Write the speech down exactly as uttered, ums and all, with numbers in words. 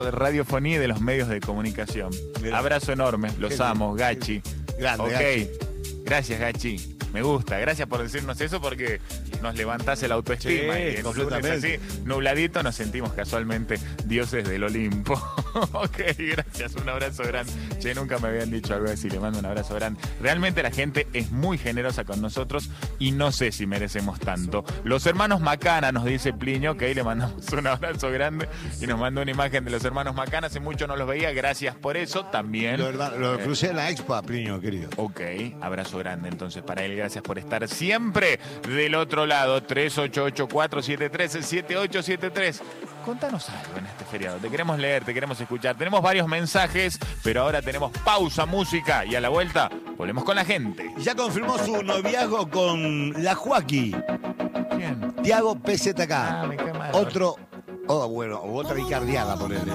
de radiofonía y de los medios de comunicación. Mirá. Abrazo enorme, los Qué amo, Gachi. Grande, Ok, Gachi. Gracias, Gachi. Me gusta, gracias por decirnos eso porque nos levantás el autoestima. Sí, y en un lunes completamente. así, nubladito, nos sentimos casualmente dioses del Olimpo. Ok, gracias, un abrazo grande. Che, nunca me habían dicho algo así, le mando un abrazo grande. Realmente la gente es muy generosa con nosotros y no sé si merecemos tanto. Los hermanos Macana, nos dice Plinio, ok, le mandamos un abrazo grande y nos mandó una imagen de los hermanos Macana. Hace mucho no los veía, gracias por eso también. Lo, hermano, lo Eh, crucé en la expo a Plinio, querido. Ok, abrazo grande entonces para él, gracias por estar siempre del otro lado. Tres ocho ocho cuatro siete tres siete ocho siete tres. Contanos algo en este feriado, te queremos leer, te queremos escuchar. Tenemos varios mensajes, pero ahora tenemos pausa, música y a la vuelta volvemos con la gente. Ya confirmó su noviazgo con la Joaquí, ¿Quién? Tiago P Z Ah, K. me cae mal. Otro, oh, bueno, otra Ricardiana, ponele.